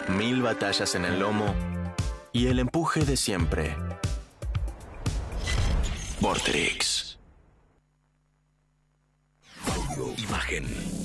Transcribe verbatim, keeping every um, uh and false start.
mil batallas en el lomo y el empuje de siempre. Vorterix. Audio, imagen.